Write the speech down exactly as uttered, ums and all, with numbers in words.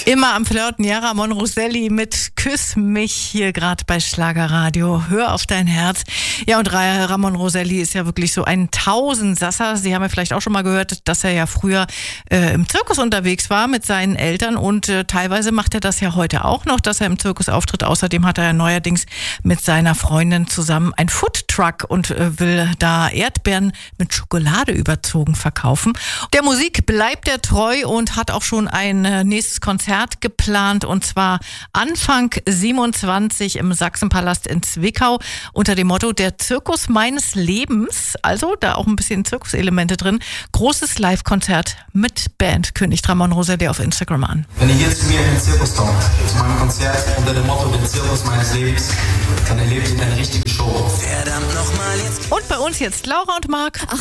Immer am Flirten, ja, Ramon Roselli mit Küss mich hier gerade bei Schlagerradio. Hör auf dein Herz. Ja, und Ramon Roselli ist ja wirklich so ein Tausendsasser. Sie haben ja vielleicht auch schon mal gehört, dass er ja früher äh, im Zirkus unterwegs war mit seinen Eltern und äh, teilweise macht er das ja heute auch noch, dass er im Zirkus auftritt. Außerdem hat er ja neuerdings mit seiner Freundin zusammen ein Foodtruck und äh, will da Erdbeeren mit Schokolade überzogen verkaufen. Der Musik bleibt er treu und hat auch schon ein äh, nächstes Konzert geplant und zwar Anfang siebenundzwanzig im Sachsenpalast in Zwickau unter dem Motto Der Zirkus meines Lebens. Also da auch ein bisschen Zirkuselemente drin. Großes Live-Konzert mit Band. Kündigt Ramon Roselli auf Instagram an. Wenn ihr hier zu mir in den Zirkus kommt, zu meinem Konzert unter dem Motto Der Zirkus meines Lebens, dann erlebt ihr eine richtige Show. Und bei uns jetzt Laura und Marc.